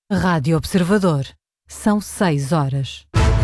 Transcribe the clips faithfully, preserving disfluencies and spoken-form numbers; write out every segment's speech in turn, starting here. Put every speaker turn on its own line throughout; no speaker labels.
Rádio Observador. São seis horas.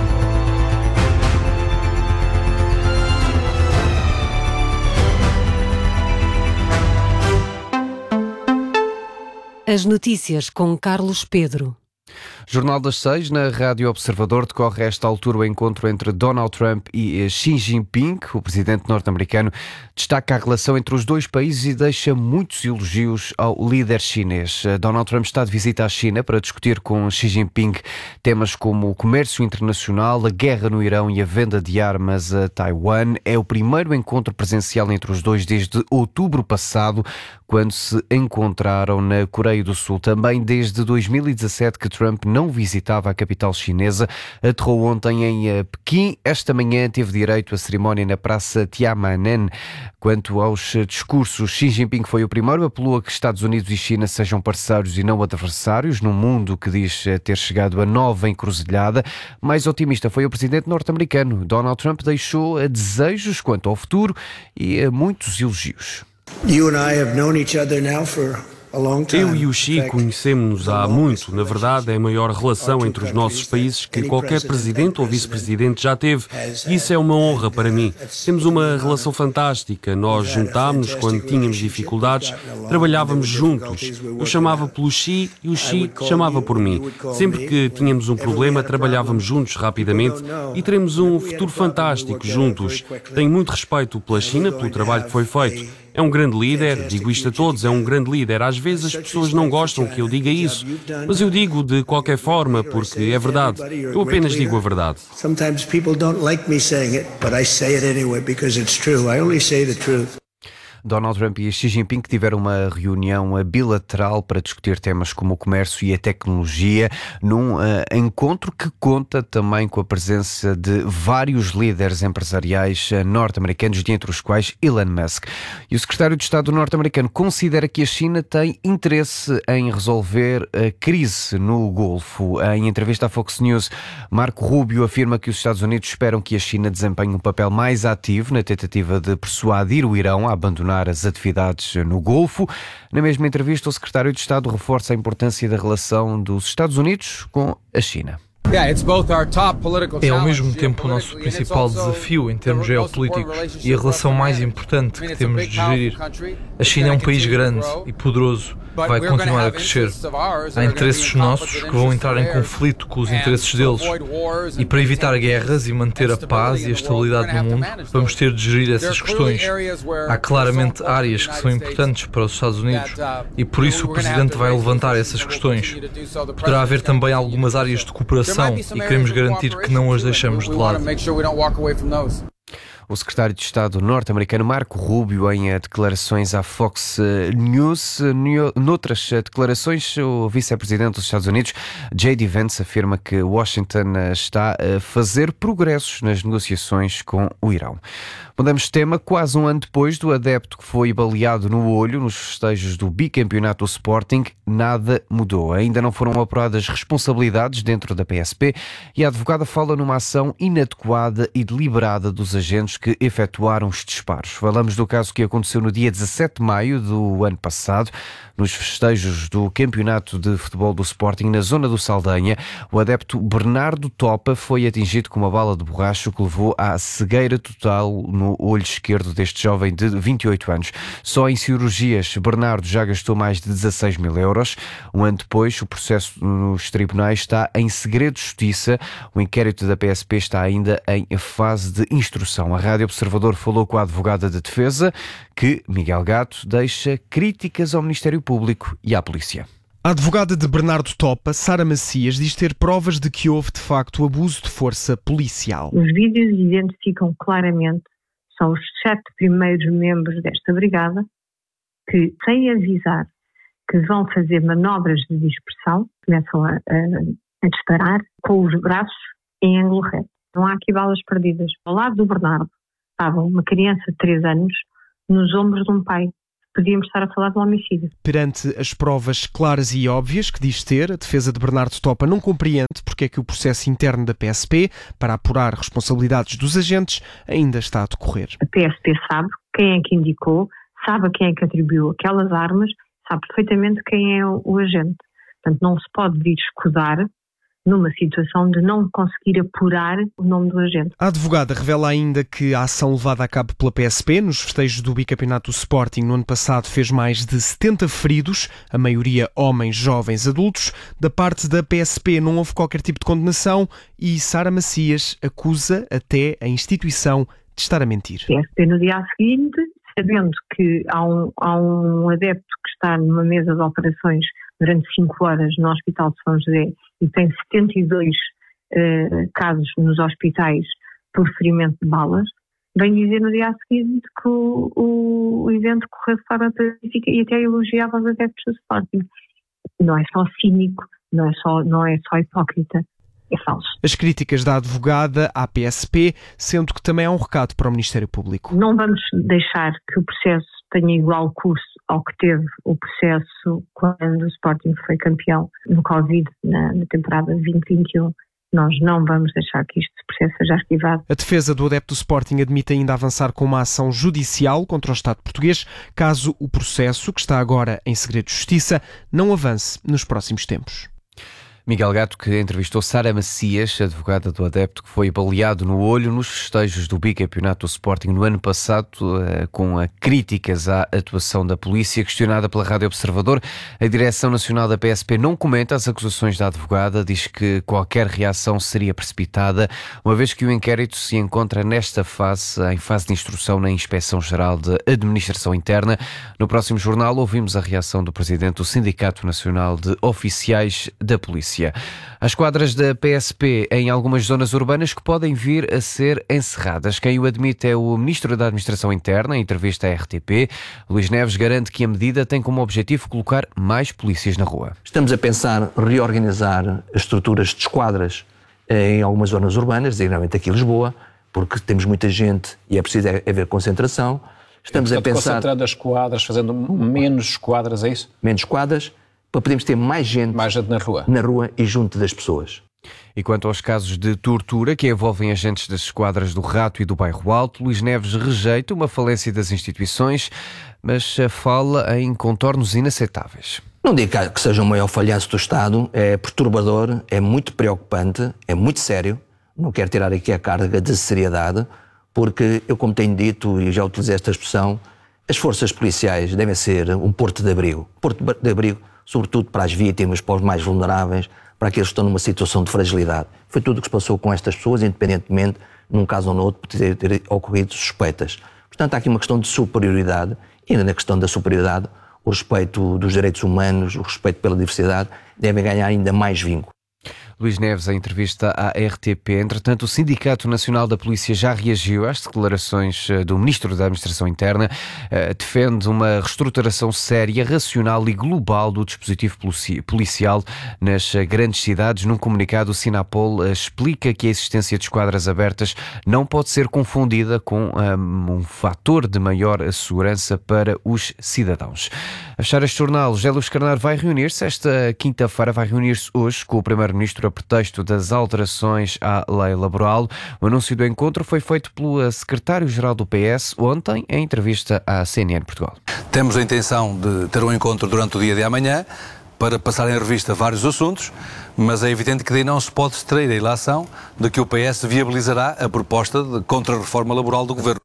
As notícias com Carlos Pedro.
Jornal das Seis, na Rádio Observador, decorre a esta altura o encontro entre Donald Trump e Xi Jinping. O presidente norte-americano destaca a relação entre os dois países e deixa muitos elogios ao líder chinês. Donald Trump está de visita à China para discutir com Xi Jinping temas como o comércio internacional, a guerra no Irão e a venda de armas a Taiwan. É o primeiro encontro presencial entre os dois desde outubro passado, quando se encontraram na Coreia do Sul. Também desde dois mil e dezassete que Trump não visitava a capital chinesa. Aterrou ontem em Pequim. Esta manhã teve direito à cerimónia na Praça Tiananmen. Quanto aos discursos, Xi Jinping foi o primeiro, apelou a que Estados Unidos e China sejam parceiros e não adversários, num mundo que diz ter chegado a nova encruzilhada. Mais otimista foi o presidente norte-americano. Donald Trump deixou desejos quanto ao futuro e muitos elogios.
You and I have known each other now for a long time.
Eu e o Xi conhecemos-nos há muito. Na verdade, é a maior relação entre os nossos países que qualquer presidente ou vice-presidente já teve. E isso é uma honra para mim. Temos uma relação fantástica. Nós juntámos-nos quando tínhamos dificuldades, trabalhávamos juntos. Eu chamava pelo Xi e o Xi chamava por mim. Sempre que tínhamos um problema, trabalhávamos juntos rapidamente e teremos um futuro fantástico juntos. Tenho muito respeito pela China, pelo trabalho que foi feito. É um grande líder, digo isto a todos, é um grande líder. Às vezes as pessoas não gostam que eu diga isso, mas eu digo de qualquer forma porque é verdade. Eu apenas digo a verdade.
Sometimes people don't like me saying it, but I say it anyway because it's true. I only say the truth.
Donald Trump e Xi Jinping tiveram uma reunião bilateral para discutir temas como o comércio e a tecnologia, num uh, encontro que conta também com a presença de vários líderes empresariais uh, norte-americanos, dentre os quais Elon Musk. E o secretário de Estado norte-americano considera que a China tem interesse em resolver a crise no Golfo. Em entrevista à Fox News, Marco Rubio afirma que os Estados Unidos esperam que a China desempenhe um papel mais ativo na tentativa de persuadir o Irão a abandonar as atividades no Golfo. Na mesma entrevista, o secretário de Estado reforça a importância da relação dos Estados Unidos com a China.
É ao mesmo tempo o nosso principal desafio em termos geopolíticos e a relação mais importante que temos de gerir. A China é um país grande e poderoso, vai continuar a crescer. Há interesses nossos que vão entrar em conflito com os interesses deles. E para evitar guerras e manter a paz e a estabilidade no mundo, vamos ter de gerir essas questões. Há claramente áreas que são importantes para os Estados Unidos e por isso o Presidente vai levantar essas questões. Poderá haver também algumas áreas de cooperação e queremos garantir que não as deixamos de lado.
O secretário de Estado norte-americano Marco Rubio em declarações à Fox News. Noutras declarações, o vice-presidente dos Estados Unidos, J D Vance, afirma que Washington está a fazer progressos nas negociações com o Irão. Mudamos de tema. Quase um ano depois do adepto que foi baleado no olho nos festejos do bicampeonato do Sporting, nada mudou. Ainda não foram apuradas responsabilidades dentro da P S P e a advogada fala numa ação inadequada e deliberada dos agentes que efetuaram os disparos. Falamos do caso que aconteceu no dia dezassete de maio do ano passado, nos festejos do campeonato de futebol do Sporting na zona do Saldanha. O adepto Bernardo Topa foi atingido com uma bala de borracha que levou à cegueira total no olho esquerdo deste jovem de vinte e oito anos. Só em cirurgias, Bernardo já gastou mais de dezasseis mil euros. Um ano depois, o processo nos tribunais está em segredo de justiça. O inquérito da P S P está ainda em fase de instrução. A Rádio Observador falou com a advogada de defesa, que, Miguel Gato, deixa críticas ao Ministério Público e à Polícia.
A advogada de Bernardo Topa, Sara Macias, diz ter provas de que houve, de facto, abuso de força policial.
Os vídeos identificam claramente, são os sete primeiros membros desta brigada, que, sem avisar que vão fazer manobras de dispersão, começam a, a, a disparar com os braços em ângulo reto. Não há aqui balas perdidas. Ao lado do Bernardo estava uma criança de três anos nos ombros de um pai. Podíamos estar a falar de um homicídio.
Perante as provas claras e óbvias que diz ter, a defesa de Bernardo Topa não compreende porque é que o processo interno da P S P para apurar responsabilidades dos agentes ainda está a decorrer.
A P S P sabe quem é que indicou, sabe a quem é que atribuiu aquelas armas, sabe perfeitamente quem é o, o agente. Portanto, não se pode vir escudar numa situação de não conseguir apurar o nome do agente.
A advogada revela ainda que a ação levada a cabo pela P S P nos festejos do bicampeonato do Sporting no ano passado fez mais de setenta feridos, a maioria homens, jovens, adultos. Da parte da P S P não houve qualquer tipo de condenação e Sara Macias acusa até a instituição de estar a mentir.
A P S P no dia seguinte, sabendo que há um, há um adepto que está numa mesa de operações durante cinco horas no Hospital de São José e tem setenta e dois uh, casos nos hospitais por ferimento de balas, vem dizer no dia seguinte que o, o, o evento correu de forma pacífica e até elogiava os adeptos do Sporting. Não é só cínico, não é só, não é só hipócrita, é falso.
As críticas da advogada à P S P, sendo que também há um recado para o Ministério Público.
Não vamos deixar que o processo tenha igual curso ao que teve o processo quando o Sporting foi campeão no Covid, na, na temporada vinte vinte e um. Nós não vamos deixar que este processo seja arquivado.
A defesa do adepto do Sporting admite ainda avançar com uma ação judicial contra o Estado português, caso o processo, que está agora em segredo de justiça, não avance nos próximos tempos.
Miguel Gato, que entrevistou Sara Macias, advogada do adepto que foi baleado no olho nos festejos do bicampeonato do Sporting no ano passado, com críticas à atuação da polícia. Questionada pela Rádio Observador, a Direção Nacional da P S P não comenta as acusações da advogada, diz que qualquer reação seria precipitada, uma vez que o inquérito se encontra nesta fase, em fase de instrução na Inspeção-Geral de Administração Interna. No próximo jornal ouvimos a reação do presidente do Sindicato Nacional de Oficiais da Polícia. Há esquadras da P S P em algumas zonas urbanas que podem vir a ser encerradas. Quem o admite é o Ministro da Administração Interna, em entrevista à R T P. Luís Neves garante que a medida tem como objetivo colocar mais polícias na rua.
Estamos a pensar reorganizar as estruturas de esquadras em algumas zonas urbanas, designadamente aqui em Lisboa, porque temos muita gente e é preciso haver concentração. Estamos
e,
portanto, a pensar...
concentrando as esquadras, fazendo menos esquadras, é isso?
Menos esquadras, para podermos ter mais gente,
mais gente na rua.
na rua e junto das pessoas.
E quanto aos casos de tortura que envolvem agentes das esquadras do Rato e do Bairro Alto, Luís Neves rejeita uma falência das instituições, mas fala em contornos inaceitáveis.
Não digo que seja o maior falhanço do Estado, é perturbador, é muito preocupante, é muito sério. Não quero tirar aqui a carga de seriedade, porque eu, como tenho dito e já utilizei esta expressão, as forças policiais devem ser um porto de abrigo. Porto de abrigo, sobretudo para as vítimas, para os mais vulneráveis, para aqueles que estão numa situação de fragilidade. Foi tudo o que se passou com estas pessoas, independentemente, num caso ou no outro, por ter, ter ocorrido suspeitas. Portanto, há aqui uma questão de superioridade, e ainda na questão da superioridade, o respeito dos direitos humanos, o respeito pela diversidade, devem ganhar ainda mais vínculo.
Luís Neves, em entrevista à R T P. Entretanto, o Sindicato Nacional da Polícia já reagiu às declarações do Ministro da Administração Interna. Defende uma reestruturação séria, racional e global do dispositivo policial nas grandes cidades. Num comunicado, o Sinapol explica que a existência de esquadras abertas não pode ser confundida com um, um fator de maior segurança para os cidadãos. A fechar este jornal, José Luís Carneiro vai reunir-se esta quinta-feira, vai reunir-se hoje com o Primeiro-Ministro a pretexto das alterações à lei laboral. O anúncio do encontro foi feito pelo secretário-geral do P S ontem, em entrevista à C N N Portugal.
Temos a intenção de ter um encontro durante o dia de amanhã para passar em revista vários assuntos, mas é evidente que daí não se pode extrair a ilação de que o P S viabilizará a proposta de contra-reforma laboral do Governo.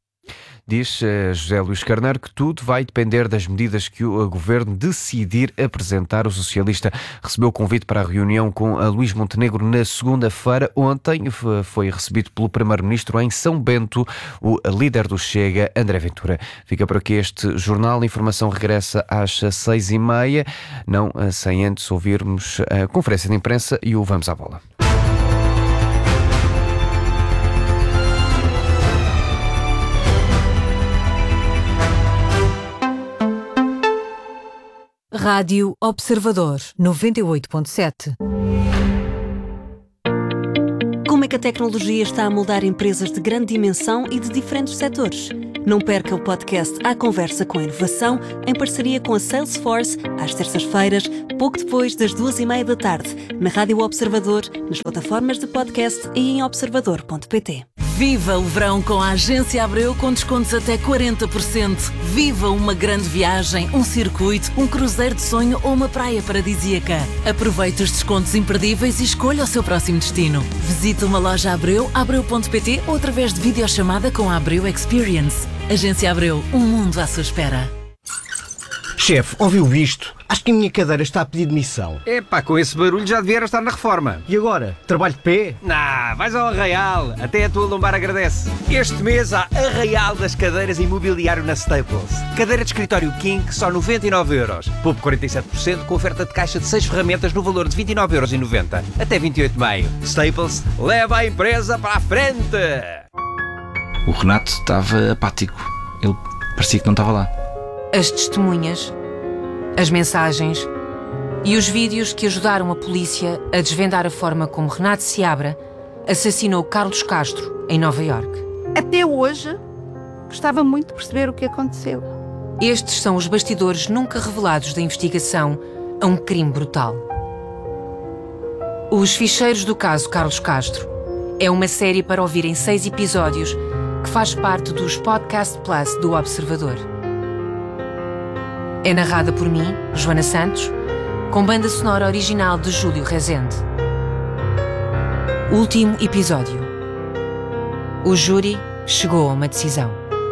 Diz uh, José Luís Carneiro que tudo vai depender das medidas que o uh, Governo decidir apresentar. O socialista recebeu o convite para a reunião com a Luís Montenegro na segunda-feira. Ontem uh, foi recebido pelo Primeiro-Ministro em São Bento, o uh, líder do Chega, André Ventura. Fica por aqui este jornal. A informação regressa às seis e meia, não uh, sem antes ouvirmos a conferência de imprensa e o Vamos à Bola.
Rádio Observador, noventa e oito ponto sete.
Como é que a tecnologia está a moldar empresas de grande dimensão e de diferentes setores? Não perca o podcast À Conversa com a Inovação, em parceria com a Salesforce, às terças-feiras, pouco depois das duas e meia da tarde, na Rádio Observador, nas plataformas de podcast e em observador ponto pt.
Viva o verão com a Agência Abreu com descontos até quarenta por cento. Viva uma grande viagem, um circuito, um cruzeiro de sonho ou uma praia paradisíaca. Aproveite os descontos imperdíveis e escolha o seu próximo destino. Visite uma loja Abreu, abreu ponto pt ou através de videochamada com a Abreu Experience. Agência Abreu, um mundo à sua espera.
Chefe, ouviu isto? Acho que a minha cadeira está a pedir demissão.
Epá, com esse barulho já devia estar na reforma.
E agora? Trabalho de pé?
Nah, vais ao Arraial. Até a tua lombar agradece. Este mês há Arraial das cadeiras e mobiliário na Staples. Cadeira de escritório King, só noventa e nove euros. Poupe quarenta e sete por cento com oferta de caixa de seis ferramentas no valor de vinte e nove euros e noventa. Até vinte e oito de maio. Staples, leva a empresa para a frente.
O Renato estava apático. Ele parecia que não estava lá.
As testemunhas, as mensagens e os vídeos que ajudaram a polícia a desvendar a forma como Renato Seabra assassinou Carlos Castro em Nova Iorque.
Até hoje, gostava muito de perceber o que aconteceu.
Estes são os bastidores nunca revelados da investigação a um crime brutal. Os Ficheiros do Caso Carlos Castro é uma série para ouvir em seis episódios que faz parte dos Podcast Plus do Observador. É narrada por mim, Joana Santos, com banda sonora original de Júlio Rezende. Último episódio. O júri chegou a uma decisão.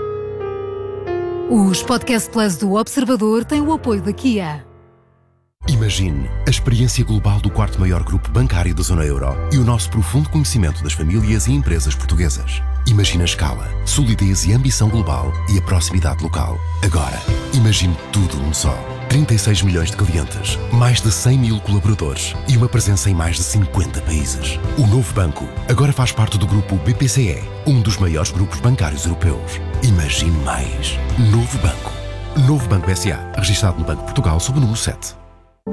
Os Podcast Plus do Observador têm o apoio da Kia.
Imagine a experiência global do quarto maior grupo bancário da zona euro e o nosso profundo conhecimento das famílias e empresas portuguesas. Imagine a escala, solidez e ambição global e a proximidade local. Agora, imagine tudo num só. trinta e seis milhões de clientes, mais de cem mil colaboradores e uma presença em mais de cinquenta países. O novo banco agora faz parte do grupo B P C E, um dos maiores grupos bancários europeus. Imagine mais. Novo Banco. Novo Banco S A, registado no Banco de Portugal sob o número sete.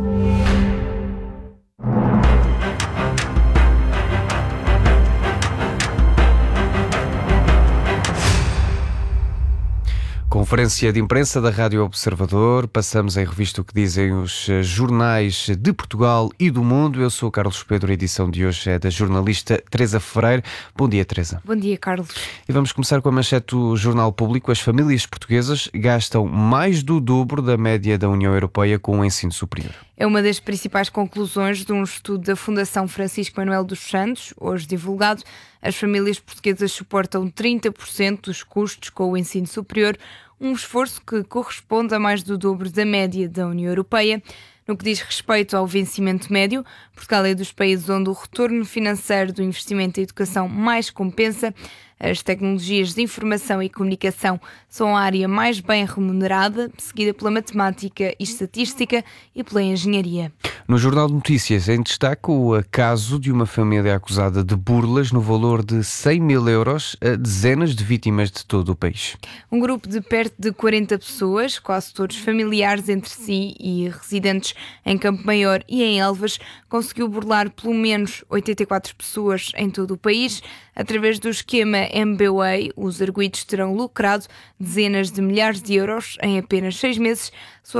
Conferência de imprensa da Rádio Observador. Passamos em revista o que dizem os jornais de Portugal e do mundo. Eu sou o Carlos Pedro, a edição de hoje é da jornalista Teresa Ferreira. Bom dia, Teresa.
Bom dia, Carlos.
E vamos começar com a manchete do Jornal Público. As famílias portuguesas gastam mais do dobro da média da União Europeia com o ensino superior.
É uma das principais conclusões de um estudo da Fundação Francisco Manuel dos Santos, hoje divulgado. As famílias portuguesas suportam trinta por cento dos custos com o ensino superior, um esforço que corresponde a mais do dobro da média da União Europeia. No que diz respeito ao vencimento médio, Portugal é dos países onde o retorno financeiro do investimento em educação mais compensa. As tecnologias de informação e comunicação são a área mais bem remunerada, seguida pela matemática e estatística e pela engenharia.
No Jornal de Notícias, em destaque o caso de uma família acusada de burlas no valor de cem mil euros a dezenas de vítimas de todo o país.
Um grupo de perto de quarenta pessoas, quase todos familiares entre si e residentes em Campo Maior e em Elvas, conseguiu burlar pelo menos oitenta e quatro pessoas em todo o país. Através do esquema M B W A, os arguidos terão lucrado dezenas de milhares de euros em apenas seis meses.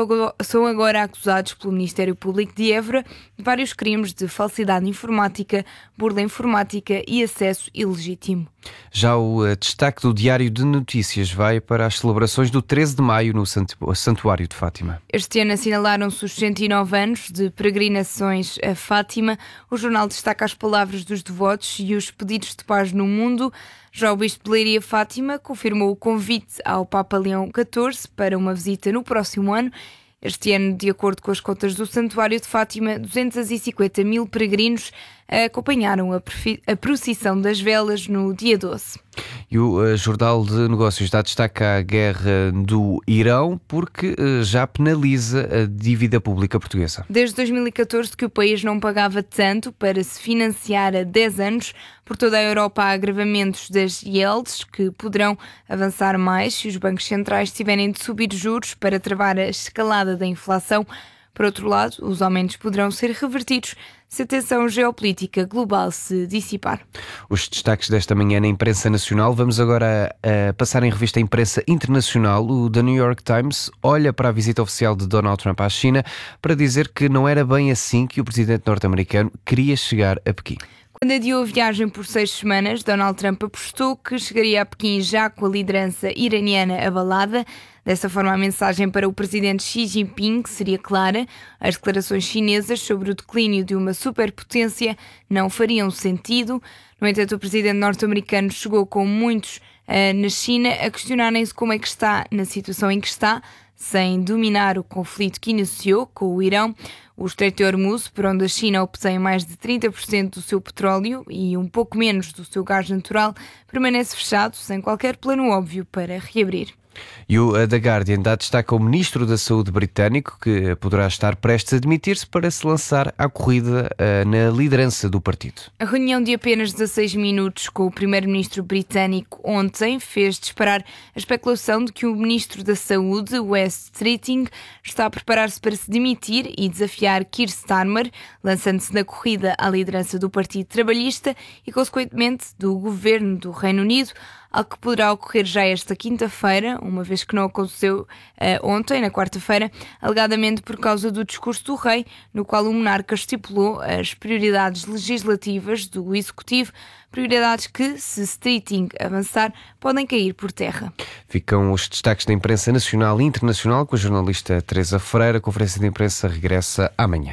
São agora acusados pelo Ministério Público de Évora de vários crimes de falsidade informática, burla informática e acesso ilegítimo.
Já o destaque do Diário de Notícias vai para as celebrações do treze de maio no Santuário de Fátima.
Este ano assinalaram-se os cento e nove anos de peregrinações a Fátima. O jornal destaca as palavras dos devotos e os pedidos de paz no mundo. Já o Bispo de Leiria Fátima confirmou o convite ao Papa Leão catorze para uma visita no próximo ano. Este ano, de acordo com as contas do Santuário de Fátima, duzentos e cinquenta mil peregrinos acompanharam a, a procissão das velas no dia doze.
E o uh, Jornal de Negócios dá destaque à guerra do Irão porque uh, já penaliza a dívida pública portuguesa.
Desde dois mil e catorze que o país não pagava tanto para se financiar há dez anos. Por toda a Europa há agravamentos das yields que poderão avançar mais se os bancos centrais tiverem de subir juros para travar a escalada da inflação. Por outro lado, os aumentos poderão ser revertidos se a tensão geopolítica global se dissipar.
Os destaques desta manhã na imprensa nacional. Vamos agora a, a passar em revista a imprensa internacional. O The New York Times olha para a visita oficial de Donald Trump à China para dizer que não era bem assim que o presidente norte-americano queria chegar a Pequim.
Quando adiou a viagem por seis semanas, Donald Trump apostou que chegaria a Pequim já com a liderança iraniana abalada. Dessa forma, a mensagem para o presidente Xi Jinping seria clara. As declarações chinesas sobre o declínio de uma superpotência não fariam sentido. No entanto, o presidente norte-americano chegou com muitos uh, na China a questionarem-se como é que está na situação em que está, sem dominar o conflito que iniciou com o Irão. O Estreito de Hormuz, por onde a China obtém mais de trinta por cento do seu petróleo e um pouco menos do seu gás natural, permanece fechado, sem qualquer plano óbvio para reabrir.
E o The Guardian dá destaque ao Ministro da Saúde britânico, que poderá estar prestes a demitir-se para se lançar à corrida uh, na liderança do partido.
A reunião de apenas dezasseis minutos com o Primeiro-Ministro britânico ontem fez disparar a especulação de que o Ministro da Saúde, Wes Streeting, está a preparar-se para se demitir e desafiar Keir Starmer, lançando-se na corrida à liderança do Partido Trabalhista e, consequentemente, do Governo do Reino Unido, algo que poderá ocorrer já esta quinta-feira, uma vez que não aconteceu uh, ontem, na quarta-feira, alegadamente por causa do discurso do rei, no qual o monarca estipulou as prioridades legislativas do Executivo, prioridades que, se Streeting avançar, podem cair por terra.
Ficam os destaques da imprensa nacional e internacional com a jornalista Teresa Freira. A conferência de imprensa regressa amanhã.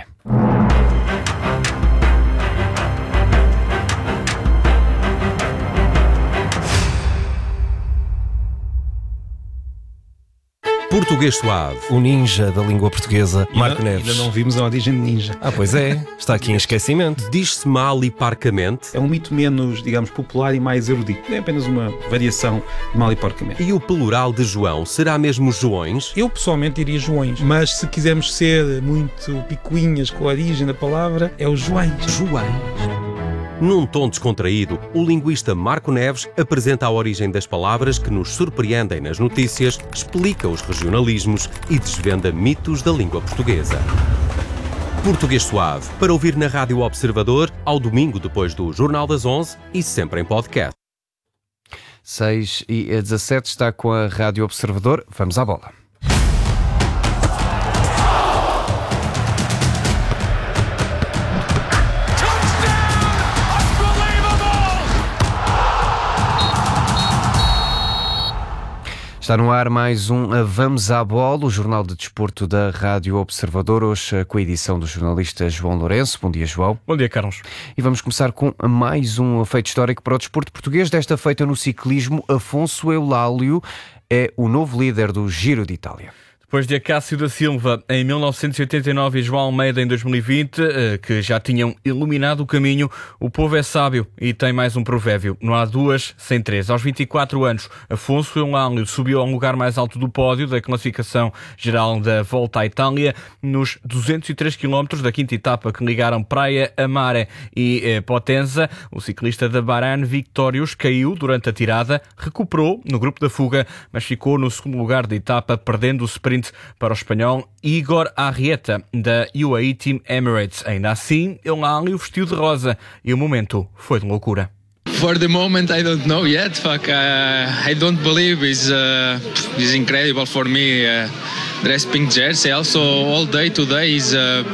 Português Suave.
O ninja da língua portuguesa, Marco
ainda,
Neves.
Ainda não vimos a origem de ninja.
Ah, pois é. Está aqui em esquecimento.
Diz-se mal e parcamente.
É um mito menos, digamos, popular e mais erudito. É apenas uma variação de mal e porcamente.
E o plural de João será mesmo Joões?
Eu pessoalmente diria Joões, mas se quisermos ser muito picuinhas com a origem da palavra, é o Joões.
Joões. Num tom descontraído, o linguista Marco Neves apresenta a origem das palavras que nos surpreendem nas notícias, explica os regionalismos e desvenda mitos da língua portuguesa. Português Suave, para ouvir na Rádio Observador, ao domingo depois do Jornal das onze e sempre em podcast.
seis e dezassete está com a Rádio Observador. Vamos à bola. Está no ar mais um Vamos à Bola, o jornal de desporto da Rádio Observador, hoje com a edição do jornalista João Lourenço. Bom dia, João.
Bom dia, Carlos.
E vamos começar com mais um feito histórico para o desporto português. Desta feita no ciclismo, Afonso Eulálio é o novo líder do Giro de Itália.
Depois de Acácio da Silva em mil novecentos e oitenta e nove e João Almeida em dois mil e vinte, que já tinham iluminado o caminho, o povo é sábio e tem mais um provérbio. Não há duas sem três. Aos vinte e quatro anos, Afonso Eulálio subiu ao lugar mais alto do pódio da classificação geral da Volta à Itália nos duzentos e três quilómetros da quinta etapa que ligaram Praia Amare e eh, Potenza. O ciclista da Bahrein Victorious caiu durante a tirada, recuperou no grupo da fuga, mas ficou no segundo lugar da etapa, perdendo o sprint para o espanhol Igor Arrieta, da U A E Team Emirates. Ainda assim, Eulálio vestiu de rosa e o momento foi de loucura.
For the moment, I don't know yet. Fuck, uh, I don't believe it's uh, it's incredible for me. Uh, dress pink jersey. Also, all day today is uh,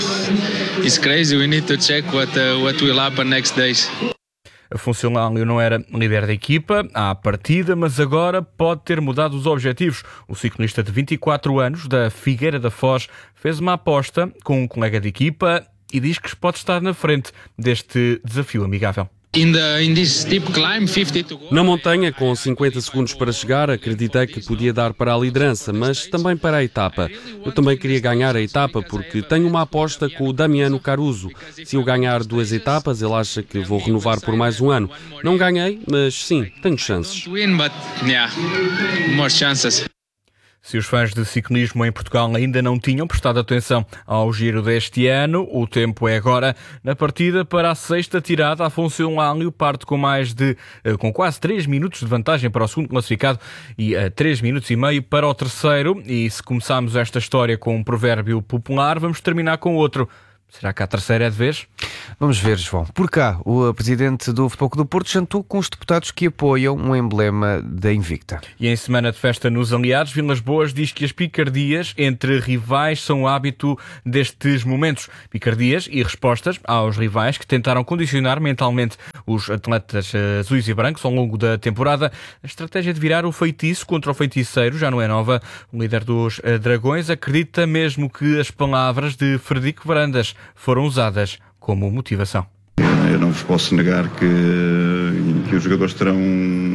is crazy. We need to check what uh, what will happen next days.
Afonso Eulálio não era líder da equipa à partida, mas agora pode ter mudado os objetivos. O ciclista de vinte e quatro anos, da Figueira da Foz, fez uma aposta com um colega de equipa e diz que pode estar na frente deste desafio amigável.
In the, in this steep climb, fifty to go.
Na montanha, com cinquenta segundos para chegar, acreditei que podia dar para a liderança, mas também para a etapa. Eu também queria ganhar a etapa porque tenho uma aposta com o Damiano Caruso. Se eu ganhar duas etapas, ele acha que vou renovar por mais um ano. Não ganhei, mas sim, tenho chances.
Win, but yeah, more chances.
Se os fãs de ciclismo em Portugal ainda não tinham prestado atenção ao Giro deste ano, o tempo é agora. Na partida para a sexta tirada, Afonso Eulálio parte com mais de com quase três minutos de vantagem para o segundo classificado e uh, três minutos e meio para o terceiro. E se começarmos esta história com um provérbio popular, vamos terminar com outro. Será que a terceira é de vez?
Vamos ver, João. Por cá, o presidente do Futebol Clube do Porto jantou com os deputados que apoiam um emblema da Invicta.
E em semana de festa nos aliados, Vilas Boas diz que as picardias entre rivais são o hábito destes momentos. Picardias e respostas aos rivais que tentaram condicionar mentalmente os atletas azuis e brancos ao longo da temporada. A estratégia de virar o feitiço contra o feiticeiro já não é nova. O líder dos Dragões acredita mesmo que as palavras de Frederico Varandas foram usadas como motivação.
Eu não vos posso negar que, que os jogadores terão